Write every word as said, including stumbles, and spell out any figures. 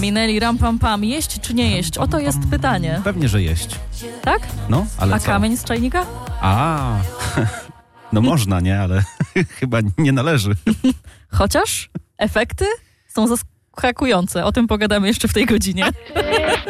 Minelli, ram pam pam. Jeść czy nie jeść? Oto jest pytanie. Pewnie, że jeść. Tak? No, ale A co? kamień z czajnika? A, no można, nie? Ale chyba nie należy. Chociaż efekty są zaskakujące. O tym pogadamy jeszcze w tej godzinie.